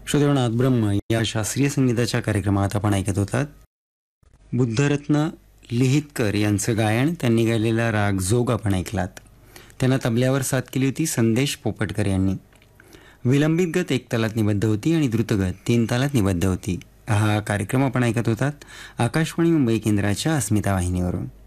श्रोतेनाथ ब्रह्म या शास्त्रीय संगीताच्या कार्यक्रमात आपण ऐकत होतात बुद्धरत्न लिहितकर यांचं गायन. त्यांनी गायलेला राग जोग आपण ऐकलात. त्यांना तबल्यावर साथ केली होती संदेश पोपटकर यांनी. विलंबित गत 1 तालात निबद्ध होती आणि द्रुतगत 3 तालात निबद्ध होती. हा कार्यक्रम आपण ऐकत होतात आकाशवाणी मुंबई केंद्राच्या अस्मिता वाहिनीवरून.